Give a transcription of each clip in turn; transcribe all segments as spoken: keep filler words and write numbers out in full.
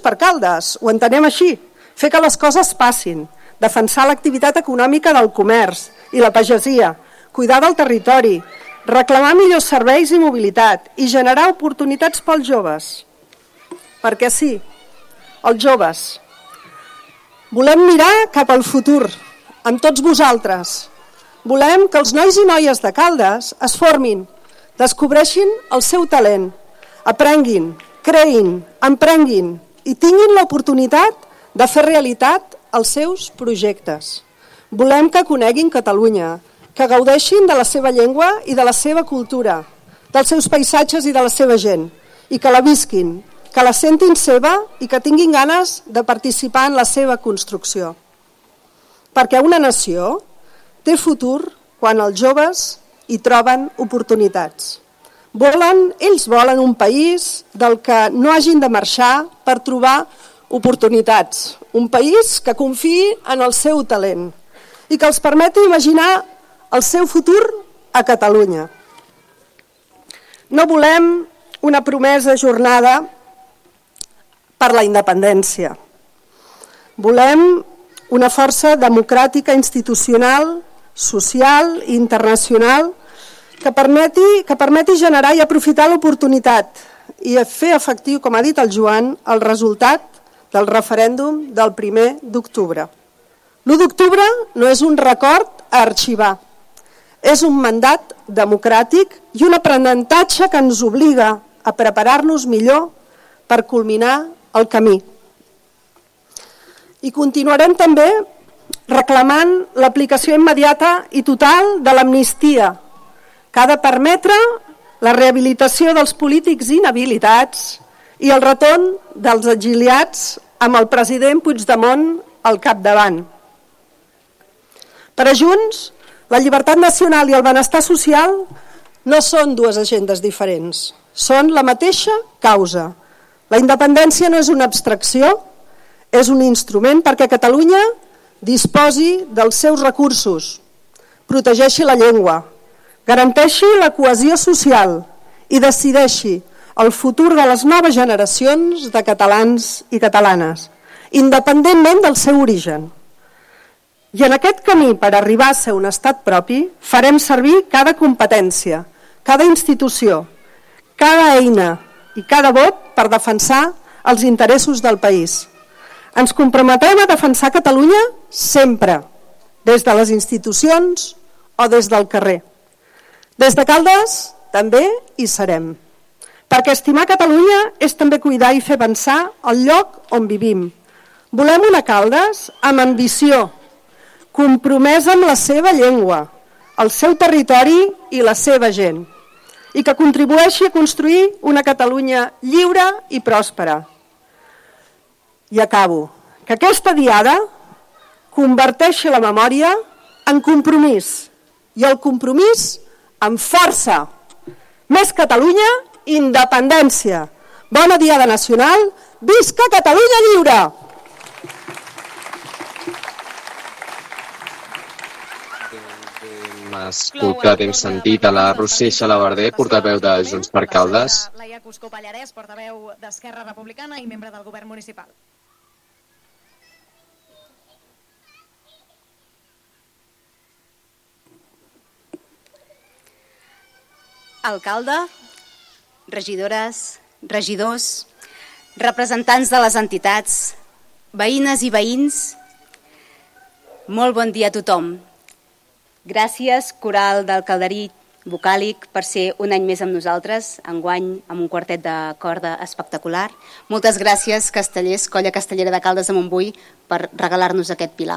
per Caldes, ho entenem així, fer que les coses passin, defensar l'activitat econòmica del comerç i la pagesia, cuidar del territori, reclamar millors serveis i mobilitat i generar oportunitats pels joves. Perquè sí, els joves. Volem mirar cap al futur, amb tots vosaltres. Volem que els nois i noies de Caldes es formin, descobreixin el seu talent, aprenguin, creïn, emprenguin i tinguin l'oportunitat de fer realitat els seus projectes. Volem que coneguin Catalunya, que gaudeixin de la seva llengua i de la seva cultura, dels seus paisatges i de la seva gent, i que la visquin, que la sentin seva i que tinguin ganes de participar en la seva construcció. Perquè una nació té futur quan els joves hi troben oportunitats. Volen, ells volen un país del que no hagin de marxar per trobar oportunitats, un país que confiï en el seu talent i que els permeti imaginar el seu futur a Catalunya. No volem una promesa ajornada per la independència. Volem una força democràtica, institucional, social i internacional que permeti, que permeti generar i aprofitar l'oportunitat i fer efectiu, com ha dit el Joan, el resultat del referèndum del primer d'octubre. l'u d'octubre no és un record a arxivar, és un mandat democràtic i un aprenentatge que ens obliga a preparar-nos millor per culminar el camí. I continuarem també reclamant l'aplicació immediata i total de l'amnistia, que ha de permetre la rehabilitació dels polítics inhabilitats i el retorn dels exiliats amb el president Puigdemont al capdavant. Per a Junts, la llibertat nacional i el benestar social no són dues agendes diferents, són la mateixa causa. La independència no és una abstracció, és un instrument perquè Catalunya disposi dels seus recursos, protegeixi la llengua, garanteixi la cohesió social i decideixi el futur de les noves generacions de catalans i catalanes, independentment del seu origen. I en aquest camí per arribar a ser un estat propi farem servir cada competència, cada institució, cada eina i cada vot per defensar els interessos del país. Ens comprometem a defensar Catalunya sempre, des de les institucions o des del carrer. Des de Caldes també hi serem, perquè estimar Catalunya és també cuidar i fer avançar el lloc on vivim. Volem una Caldes amb ambició, compromesa amb la seva llengua, el seu territori i la seva gent, i que contribueixi a construir una Catalunya lliure i pròspera. I acabo. Que aquesta diada converteixi la memòria en compromís i el compromís en força. Més Catalunya, independència. Bona diada nacional, visca Catalunya lliure! Hem escoltat, hem sentit a la Roser Xalabarder, portaveu de Junts per Caldes. Laia Cuscó Pallarès, portaveu d'Esquerra Republicana i membre del govern municipal. Alcalde, regidores, regidors, representants de les entitats, veïnes i veïns, molt bon dia a tothom. Gràcies, Coral del Calderí Vocàlic, per ser un any més amb nosaltres, enguany amb un quartet de corda espectacular. Moltes gràcies, Castellers, Colla Castellera de Caldes de Montbui, per regalar-nos aquest pilar.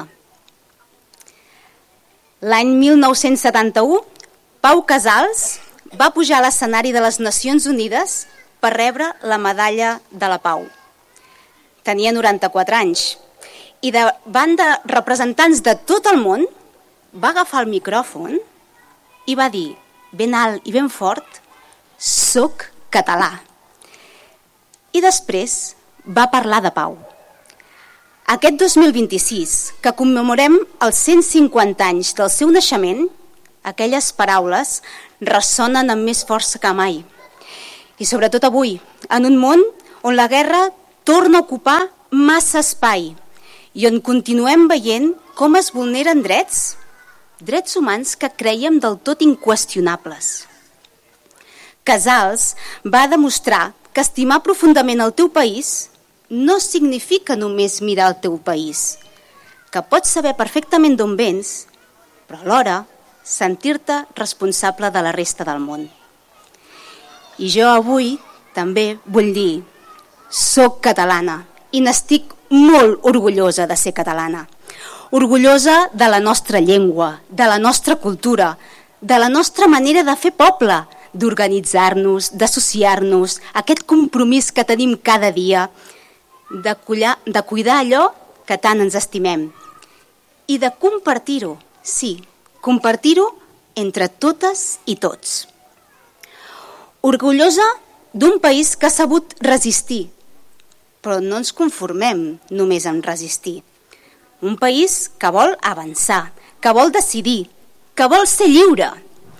L'any mil nou-cents setanta-u, Pau Casals va pujar a l'escenari de les Nacions Unides per rebre la Medalla de la Pau. Tenia noranta-quatre anys i davant de representants de tot el món va agafar el micròfon i va dir ben alt i ben fort: «Soc català». I després va parlar de pau. Aquest dos mil vint-i-sis, que commemorem els cent cinquanta anys del seu naixement, aquelles paraules ressonen amb més força que mai. I sobretot avui, en un món on la guerra torna a ocupar massa espai i on continuem veient com es vulneren drets, drets humans que creiem del tot inqüestionables. Casals va demostrar que estimar profundament el teu país no significa només mirar el teu país, que pots saber perfectament d'on vens, però alhora sentir-te responsable de la resta del món. I jo avui també vull dir, soc catalana i n'estic molt orgullosa de ser catalana. Orgullosa de la nostra llengua, de la nostra cultura, de la nostra manera de fer poble, d'organitzar-nos, d'associar-nos, aquest compromís que tenim cada dia, de, collar, de cuidar allò que tant ens estimem i de compartir-ho, sí, compartir-ho entre totes i tots. Orgullosa d'un país que ha sabut resistir, però no ens conformem només en resistir. Un país que vol avançar, que vol decidir, que vol ser lliure.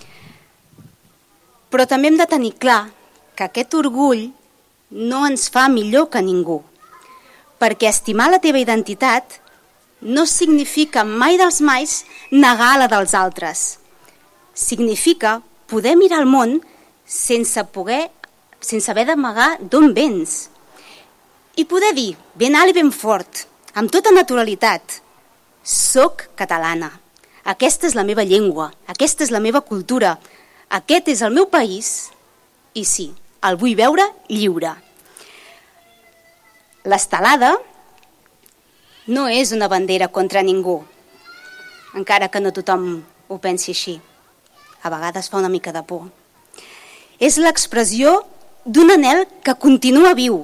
Però també hem de tenir clar que aquest orgull no ens fa millor que ningú, perquè estimar la teva identitat no significa mai dels mais negar la dels altres. Significa poder mirar el món sense poder, sense haver d'amagar d'on vens. I poder dir, ben alt i ben fort, amb tota naturalitat, soc catalana, aquesta és la meva llengua, aquesta és la meva cultura, aquest és el meu país i sí, el vull veure lliure. L'estelada no és una bandera contra ningú, encara que no tothom ho pensi així. A vegades fa una mica de por. És l'expressió d'un anhel que continua viu.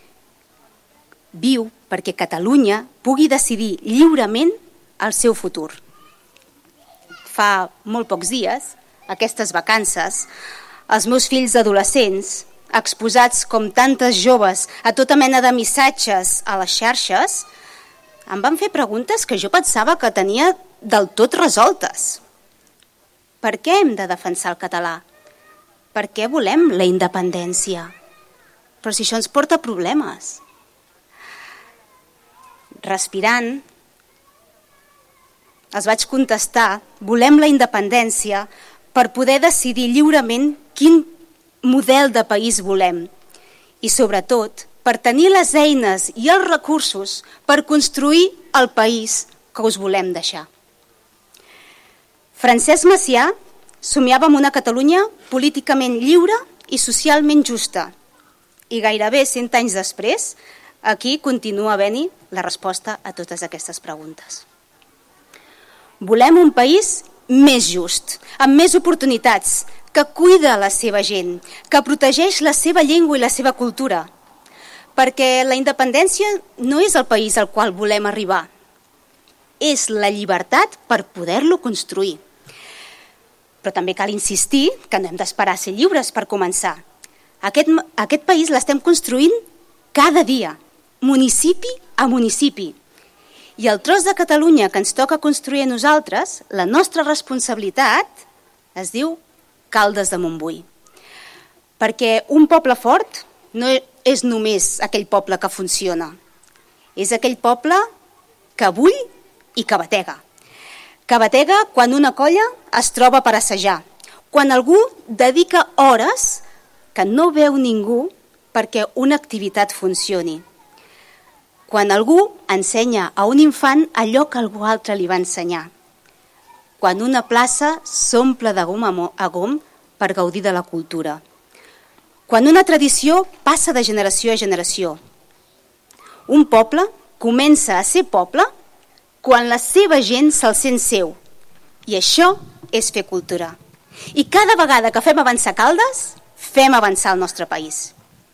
Viu perquè Catalunya pugui decidir lliurement el seu futur. Fa molt pocs dies, aquestes vacances, els meus fills adolescents, exposats com tantes joves a tota mena de missatges a les xarxes, em van fer preguntes que jo pensava que tenia del tot resoltes. Per què hem de defensar el català? Per què volem la independència? Però si això ens porta problemes. Respirant, els vaig contestar, volem la independència per poder decidir lliurement quin model de país volem i, sobretot, per tenir les eines i els recursos per construir el país que us volem deixar. Francesc Macià somiava en una Catalunya políticament lliure i socialment justa i gairebé cent anys després aquí continua havent-hi la resposta a totes aquestes preguntes. Volem un país més just, amb més oportunitats, que cuida la seva gent, que protegeix la seva llengua i la seva cultura, perquè la independència no és el país al qual volem arribar, és la llibertat per poder-lo construir. Però també cal insistir que no hem d'esperar a ser lliures per començar. Aquest, aquest país l'estem construint cada dia, municipi a municipi. I el tros de Catalunya que ens toca construir a nosaltres, la nostra responsabilitat, es diu Caldes de Montbui. Perquè un poble fort no és només aquell poble que funciona, és aquell poble que bull i que batega. Que batega quan una colla es troba per assajar, quan algú dedica hores que no veu ningú perquè una activitat funcioni. Quan algú ensenya a un infant allò que algú altre li va ensenyar. Quan una plaça s'omple de gom a gom per gaudir de la cultura. Quan una tradició passa de generació a generació. Un poble comença a ser poble quan la seva gent se'l sent seu. I això és fer cultura. I cada vegada que fem avançar Caldes, fem avançar el nostre país.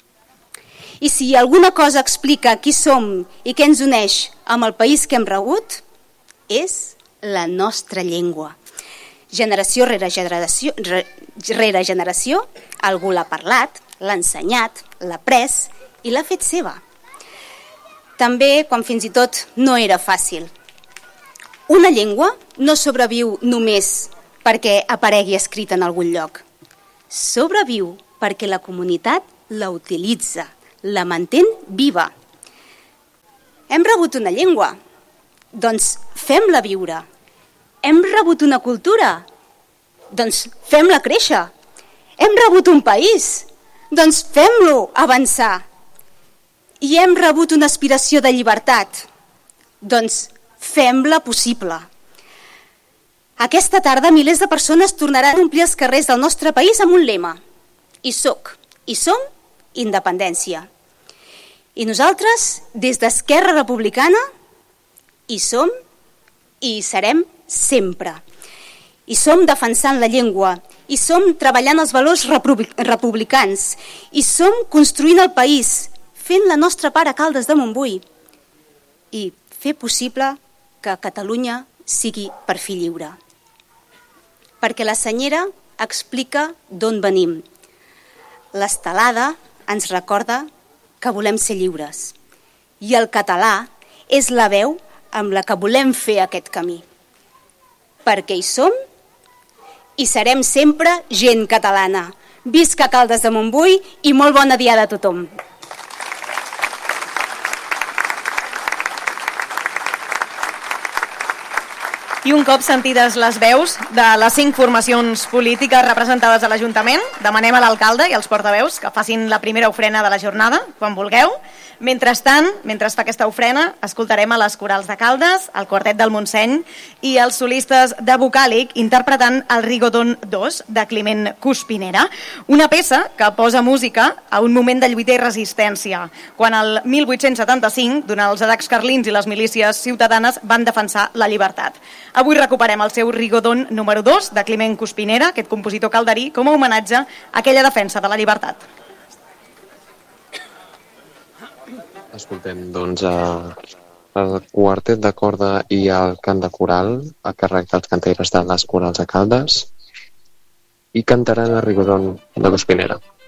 I si alguna cosa explica qui som i què ens uneix amb el país que hem rebut, és la nostra llengua. Generació rere generació, rere generació, algú l'ha parlat, l'ha ensenyat, l'ha pres i l'ha fet seva. També quan fins i tot no era fàcil. Una llengua no sobreviu només perquè aparegui escrita en algun lloc. Sobreviu perquè la comunitat la utilitza, la mantén viva. Hem rebut una llengua, doncs fem-la viure. Hem rebut una cultura, doncs fem-la créixer. Hem rebut un país, doncs fem-lo avançar. I hem rebut una aspiració de llibertat, doncs fem-la possible. Aquesta tarda milers de persones tornaran a omplir els carrers del nostre país amb un lema. Hi soc, hi som, independència. I nosaltres, des d'Esquerra Republicana, hi som i hi serem sempre. Hi som defensant la llengua, hi som treballant els valors republicans, hi som construint el país, fent la nostra part a Caldes de Montbui i fer possible que Catalunya sigui per fi lliure. Perquè la senyera explica d'on venim. L'estelada ens recorda que volem ser lliures i el català és la veu amb la que volem fer aquest camí. Perquè hi som i serem sempre gent catalana. Visca Caldes de Montbui i molt bona diada a tothom. I un cop sentides les veus de les cinc formacions polítiques representades a l'Ajuntament, demanem a l'alcalde i als portaveus que facin la primera ofrena de la jornada, quan vulgueu. Mentrestant, mentre es fa aquesta ofrena, escoltarem a les corals de Caldes, el quartet del Montseny i els solistes de Vocàlic interpretant el Rigodon dos de Climent Cuspinera, una peça que posa música a un moment de lluita i resistència, quan el mil vuit-cents setanta-cinc, durant els atacs carlins i les milícies ciutadanes, van defensar la llibertat. Avui recuperem el seu Rigodon número dos de Climent Cuspinera, aquest compositor calderí, com a homenatge a aquella defensa de la llibertat. Escoltem, doncs, el quartet de corda i el cant de coral a càrrec dels cantaires de les corals de Caldes i cantaran el Rigodon de Cuspinera.